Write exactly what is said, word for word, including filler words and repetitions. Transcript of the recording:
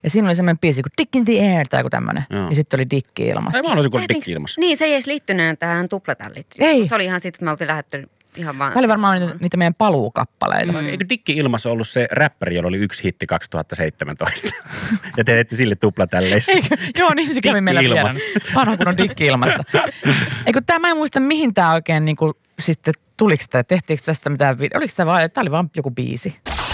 Ja siinä oli semmoinen biisi kuin Dick in the Air tai joku tämmöinen. Joo. Ja sitten oli Dikki ilmassa. Ei mä haluaisin kuulla Dikki ilmassa. Niin, se ei edes liittynyt tähän tuplatällit. Ei. Se oli ihan siitä, että me oltiin lähdetty ihan vaan. Tämä oli varmaan niitä, niitä meidän paluukappaleita. Mm. Eikö Dikki ilmassa ollut se räppäri, jolla oli yksi hitti kaksituhattaseitsemäntoista? Ja te ette sille tuplatälleissä. Eikö? Joo, niin se kävi meillä vielä. Vanha kun on Dikki ilmassa. Eikö tämä, mä en muista mihin tämä oikein niin kuin, sitten tuliko tämä, tehtiinkö tästä mitään, oliko tämä vai, tämä oli vaan joku biisi.